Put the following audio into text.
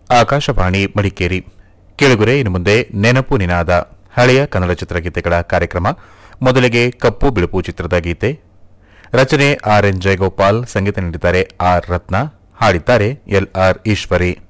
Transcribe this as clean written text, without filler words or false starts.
ಆಕಾಶವಾಣಿ ಮಡಿಕೇರಿ. ಕೇಳುಗರೆ, ಇನ್ನು ಮುಂದೆ ನೆನಪು ನಿನಾದ ಹಳೆಯ ಕನ್ನಡ ಚಿತ್ರಗೀತೆಗಳ ಕಾರ್ಯಕ್ರಮ. ಮೊದಲಿಗೆ ಕಪ್ಪು ಬಿಳುಪು ಚಿತ್ರದ ಗೀತೆ. ರಚನೆ ಆರ್ ಎನ್ ಜಯಗೋಪಾಲ್, ಸಂಗೀತ ನೀಡಿದ್ದಾರೆ ಆರ್ ರತ್ನ, ಹಾಡಿದ್ದಾರೆ ಎಲ್ ಆರ್ ಈಶ್ವರಿ.